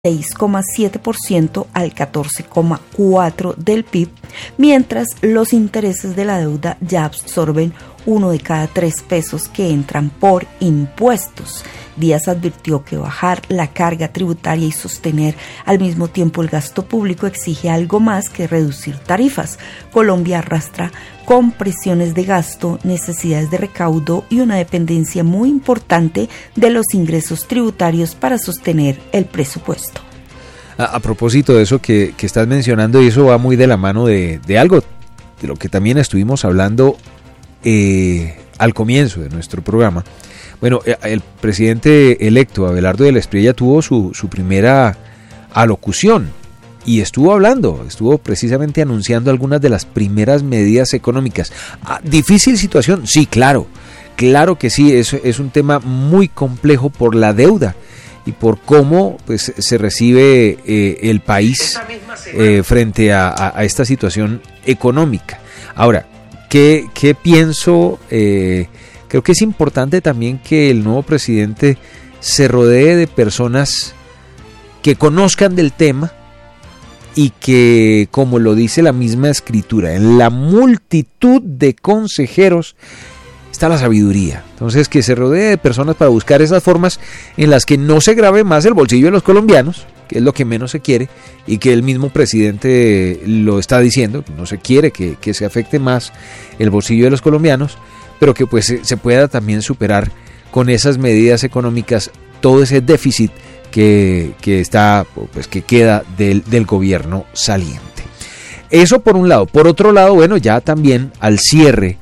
6,7% al 14,4% del PIB, mientras los intereses de la deuda ya absorben 1 de cada 3 pesos que entran por impuestos. Díaz advirtió que bajar la carga tributaria y sostener al mismo tiempo el gasto público exige algo más que reducir tarifas. Colombia arrastra con presiones de gasto, necesidades de recaudo y una dependencia muy importante de los ingresos tributarios para sostener el presupuesto. A propósito de eso que estás mencionando, y eso va muy de la mano de algo de lo que también estuvimos hablando al comienzo de nuestro programa. Bueno, el presidente electo Abelardo de la Espriella tuvo su primera alocución y estuvo precisamente anunciando algunas de las primeras medidas económicas. ¿Difícil situación? Sí, claro que sí, es un tema muy complejo por la deuda y por cómo pues se recibe el país frente a esta situación económica. Ahora, ¿qué pienso? Creo que es importante también que el nuevo presidente se rodee de personas que conozcan del tema y que, como lo dice la misma escritura, en la multitud de consejeros está la sabiduría. Entonces, que se rodee de personas para buscar esas formas en las que no se grave más el bolsillo de los colombianos, que es lo que menos se quiere, y que el mismo presidente lo está diciendo, no se quiere que se afecte más el bolsillo de los colombianos, pero que pues se pueda también superar con esas medidas económicas todo ese déficit que está, pues que queda del gobierno saliente. Eso por un lado. Por otro lado, bueno, ya también al cierre,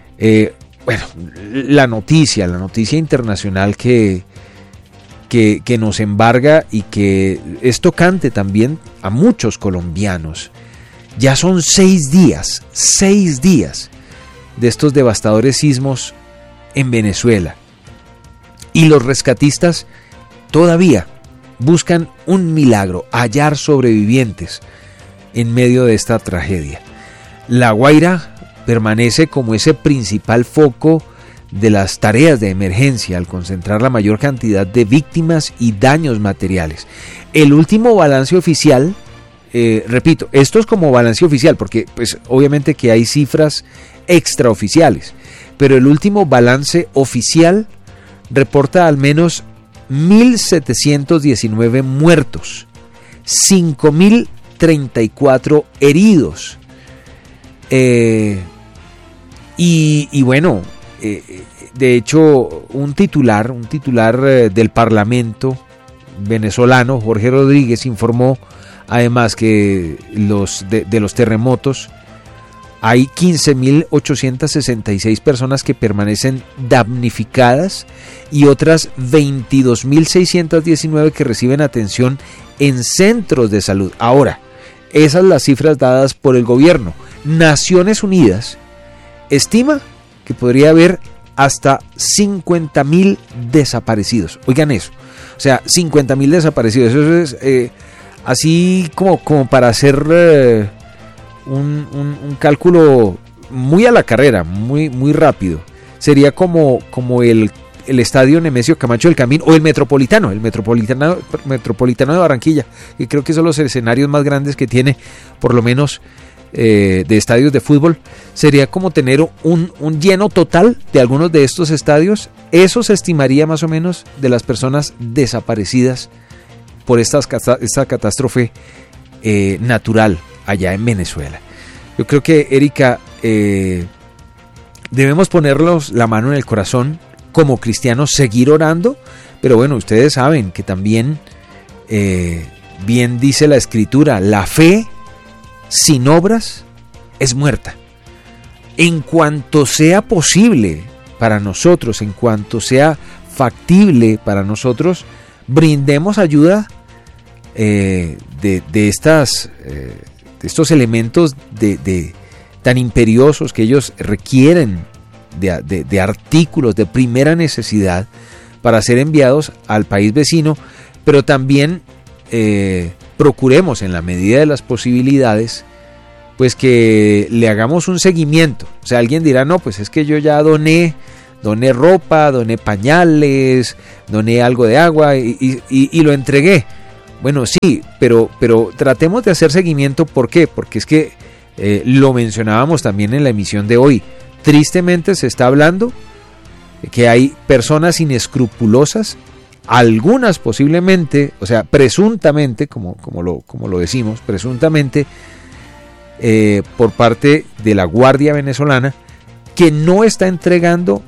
la noticia internacional que nos embarga y que es tocante también a muchos colombianos. Ya son 6 días de estos devastadores sismos en Venezuela. Y los rescatistas todavía buscan un milagro, hallar sobrevivientes en medio de esta tragedia. La Guaira permanece como ese principal foco de las tareas de emergencia al concentrar la mayor cantidad de víctimas y daños materiales. El último balance oficial, repito, esto es como balance oficial porque pues obviamente que hay cifras extraoficiales, pero el último balance oficial reporta al menos 1.719 muertos, 5.034 heridos, y bueno, de hecho un titular del Parlamento venezolano, Jorge Rodríguez, informó además que de los terremotos hay 15.866 personas que permanecen damnificadas y otras 22.619 que reciben atención en centros de salud. Ahora, esas las cifras dadas por el gobierno. Naciones Unidas estima que podría haber hasta 50.000 desaparecidos. Oigan eso. O sea, 50.000 desaparecidos. Eso es así como para hacer un cálculo muy a la carrera, muy rápido. Sería como el estadio Nemesio Camacho del Camino o el Metropolitano de Barranquilla, que creo que son los escenarios más grandes que tiene, por lo menos de estadios de fútbol. Sería como tener un lleno total de algunos de estos estadios. Eso se estimaría más o menos de las personas desaparecidas por esta catástrofe natural allá en Venezuela. Yo creo que, Erika, debemos ponernos la mano en el corazón como cristianos, seguir orando, pero bueno, ustedes saben que también, bien dice la Escritura, la fe sin obras es muerta. En cuanto sea posible para nosotros, en cuanto sea factible para nosotros, brindemos ayuda de estos elementos tan imperiosos que ellos requieren de artículos de primera necesidad para ser enviados al país vecino, pero también procuremos en la medida de las posibilidades pues que le hagamos un seguimiento. O sea, alguien dirá, no, pues es que yo ya doné ropa, doné pañales, doné algo de agua y lo entregué. Bueno, sí, pero tratemos de hacer seguimiento. ¿Por qué? Porque es que lo mencionábamos también en la emisión de hoy. Tristemente se está hablando de que hay personas inescrupulosas, algunas posiblemente, o sea, presuntamente, como lo decimos, presuntamente, por parte de la Guardia Venezolana, que no está entregando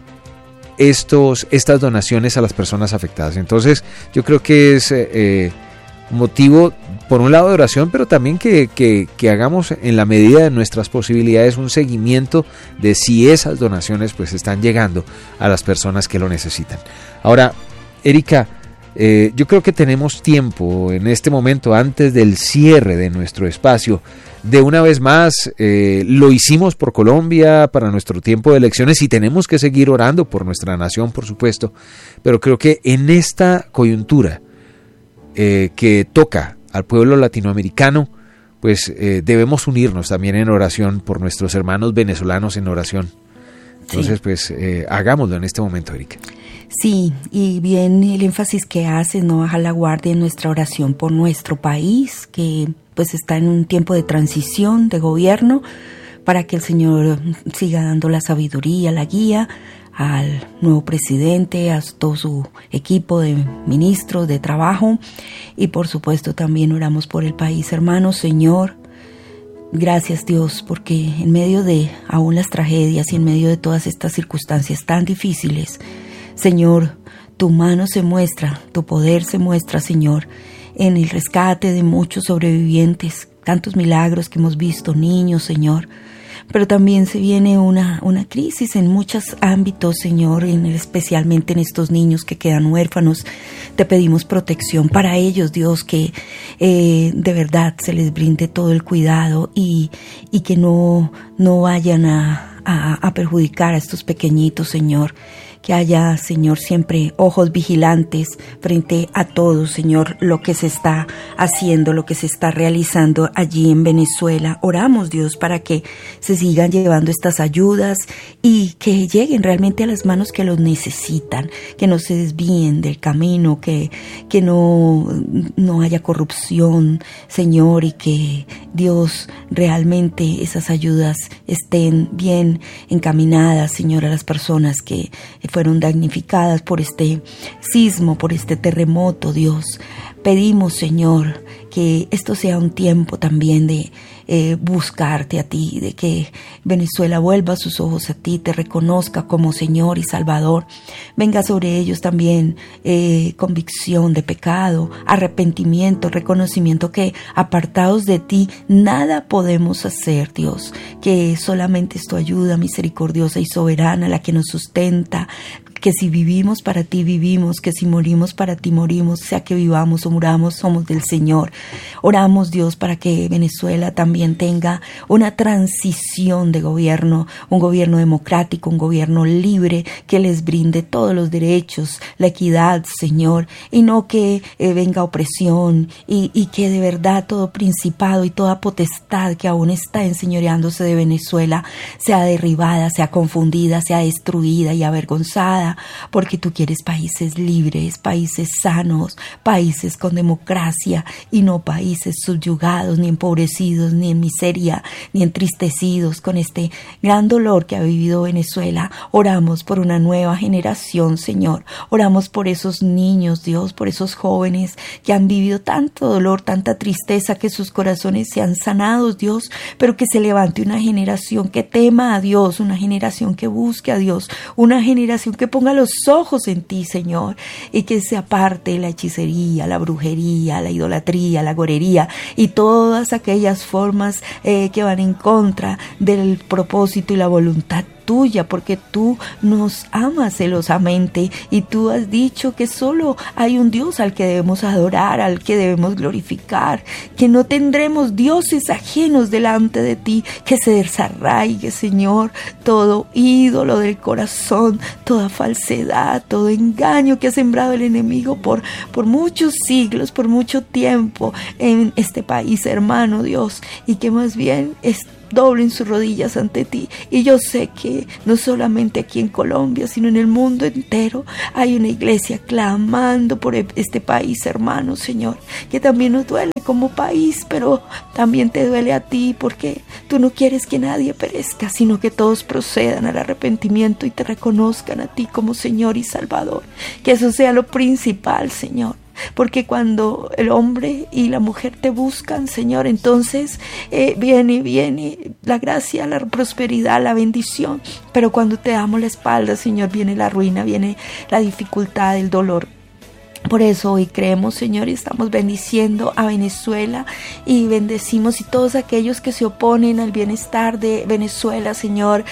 estas donaciones a las personas afectadas. Entonces, yo creo que es motivo, por un lado, de oración, pero también que hagamos en la medida de nuestras posibilidades un seguimiento de si esas donaciones pues están llegando a las personas que lo necesitan. Ahora, Erika, yo creo que tenemos tiempo en este momento, antes del cierre de nuestro espacio, de una vez más, lo hicimos por Colombia para nuestro tiempo de elecciones y tenemos que seguir orando por nuestra nación, por supuesto, pero creo que en esta coyuntura que toca al pueblo latinoamericano, pues debemos unirnos también en oración por nuestros hermanos venezolanos en oración. Entonces, sí, pues hagámoslo en este momento, Erika. Sí, y bien el énfasis que haces, no bajar la guardia en nuestra oración por nuestro país, que pues está en un tiempo de transición de gobierno, para que el Señor siga dando la sabiduría, la guía al nuevo presidente, a todo su equipo de ministros de trabajo, y por supuesto también oramos por el país, hermanos. Señor, gracias Dios, porque en medio de aún las tragedias y en medio de todas estas circunstancias tan difíciles, Señor, tu mano se muestra, tu poder se muestra, Señor, en el rescate de muchos sobrevivientes, tantos milagros que hemos visto, niños, Señor. Pero también se viene una crisis en muchos ámbitos, Señor, especialmente en estos niños que quedan huérfanos. Te pedimos protección para ellos, Dios, que de verdad se les brinde todo el cuidado y que no vayan a perjudicar a estos pequeñitos, Señor. Que haya, Señor, siempre ojos vigilantes frente a todo, Señor, lo que se está haciendo, lo que se está realizando allí en Venezuela. Oramos, Dios, para que se sigan llevando estas ayudas y que lleguen realmente a las manos que los necesitan, que no se desvíen del camino, que no haya corrupción, Señor, y que, Dios, realmente esas ayudas estén bien encaminadas, Señor, a las personas que fueron damnificadas por este sismo, por este terremoto, Dios. Pedimos, Señor, que esto sea un tiempo también de buscarte a ti, de que Venezuela vuelva sus ojos a ti, te reconozca como Señor y Salvador. Venga sobre ellos también convicción de pecado, arrepentimiento, reconocimiento que apartados de ti nada podemos hacer, Dios, que solamente es tu ayuda misericordiosa y soberana la que nos sustenta, que si vivimos para ti vivimos, que si morimos para ti morimos, sea que vivamos o muramos, somos del Señor. Oramos, Dios, para que Venezuela también tenga una transición de gobierno, un gobierno democrático, un gobierno libre, que les brinde todos los derechos, la equidad, Señor, y no que venga opresión y que de verdad todo principado y toda potestad que aún está enseñoreándose de Venezuela sea derribada, sea confundida, sea destruida y avergonzada, porque tú quieres países libres, países sanos, países con democracia y no países subyugados, ni empobrecidos, ni en miseria, ni entristecidos con este gran dolor que ha vivido Venezuela. Oramos por una nueva generación, Señor. Oramos por esos niños, Dios, por esos jóvenes que han vivido tanto dolor, tanta tristeza, que sus corazones sean sanados, Dios, pero que se levante una generación que tema a Dios, una generación que busque a Dios, una generación que ponga los ojos en ti, Señor, y que se aparte la hechicería, la brujería, la idolatría, la gorería y todas aquellas formas que van en contra del propósito y la voluntad tuya, porque tú nos amas celosamente y tú has dicho que solo hay un Dios al que debemos adorar, al que debemos glorificar, que no tendremos dioses ajenos delante de ti, que se desarraigue, Señor, todo ídolo del corazón, toda falsedad, todo engaño que ha sembrado el enemigo por muchos siglos, por mucho tiempo en este país, hermano Dios, y que más bien doblen sus rodillas ante ti. Y yo sé que no solamente aquí en Colombia, sino en el mundo entero hay una iglesia clamando por este país, hermano, Señor, que también nos duele como país, pero también te duele a ti, porque tú no quieres que nadie perezca, sino que todos procedan al arrepentimiento y te reconozcan a ti como Señor y Salvador. Que eso sea lo principal, Señor. Porque cuando el hombre y la mujer te buscan, Señor, entonces viene la gracia, la prosperidad, la bendición. Pero cuando te damos la espalda, Señor, viene la ruina, viene la dificultad, el dolor. Por eso hoy creemos, Señor, y estamos bendiciendo a Venezuela y bendecimos y todos aquellos que se oponen al bienestar de Venezuela, Señor,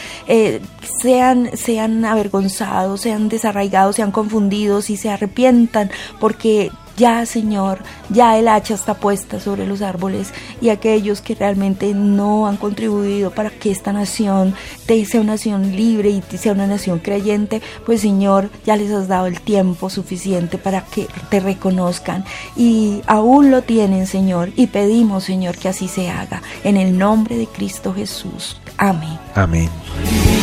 sean avergonzados, sean desarraigados, sean confundidos y se arrepientan, porque ya, Señor, ya el hacha está puesta sobre los árboles, y aquellos que realmente no han contribuido para que esta nación sea una nación libre y sea una nación creyente, pues, Señor, ya les has dado el tiempo suficiente para que te reconozcan, y aún lo tienen, Señor, y pedimos, Señor, que así se haga, en el nombre de Cristo Jesús. Amén. Amén.